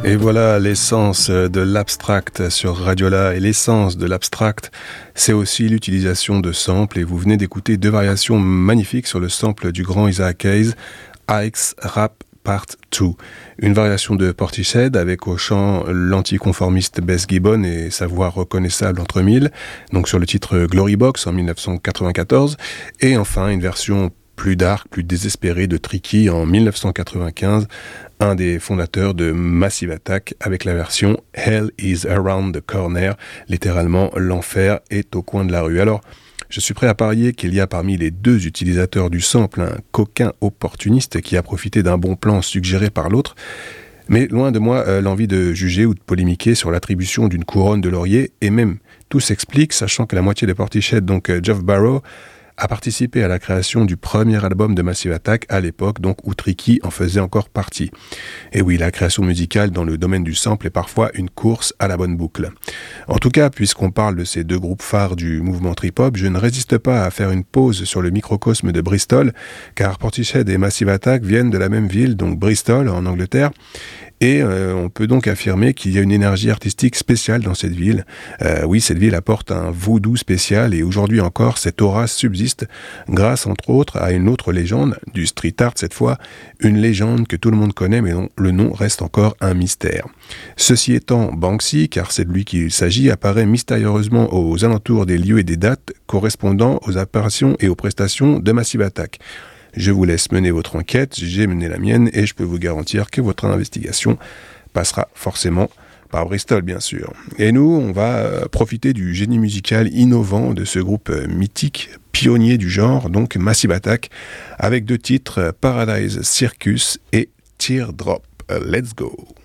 Et voilà l'essence de l'abstract sur Radiola. Et l'essence de l'abstract, c'est aussi l'utilisation de samples. Et vous venez d'écouter deux variations magnifiques sur le sample du grand Isaac Hayes, Ike's Rap Part 2. Une variation de Portishead avec au chant l'anticonformiste Bess Gibbon et sa voix reconnaissable entre mille, donc sur le titre Glory Box en 1994. Et enfin une version plus dark, plus désespérée de Tricky en 1995, un des fondateurs de Massive Attack avec la version Hell is around the corner, littéralement l'enfer est au coin de la rue. Alors, je suis prêt à parier qu'il y a parmi les deux utilisateurs du sample un coquin opportuniste qui a profité d'un bon plan suggéré par l'autre, mais loin de moi l'envie de juger ou de polémiquer sur l'attribution d'une couronne de laurier, et même tout s'explique sachant que la moitié de Portishead, donc Geoff Barrow, a participé à la création du premier album de Massive Attack à l'époque, donc où Tricky en faisait encore partie. Et oui, la création musicale dans le domaine du sample est parfois une course à la bonne boucle. En tout cas, puisqu'on parle de ces deux groupes phares du mouvement trip-hop, je ne résiste pas à faire une pause sur le microcosme de Bristol, car Portishead et Massive Attack viennent de la même ville, donc Bristol, en Angleterre, et on peut donc affirmer qu'il y a une énergie artistique spéciale dans cette ville. Oui, cette ville apporte un vaudou spécial et aujourd'hui encore, cette aura subsiste grâce entre autres à une autre légende, du street art cette fois, une légende que tout le monde connaît mais dont le nom reste encore un mystère. Ceci étant, Banksy, car c'est de lui qu'il s'agit, apparaît mystérieusement aux alentours des lieux et des dates correspondant aux apparitions et aux prestations de Massive Attack. Je vous laisse mener votre enquête, j'ai mené la mienne et je peux vous garantir que votre investigation passera forcément par Bristol, bien sûr. Et nous, on va profiter du génie musical innovant de ce groupe mythique, pionnier du genre, donc Massive Attack, avec deux titres, Paradise Circus et Teardrop. Let's go!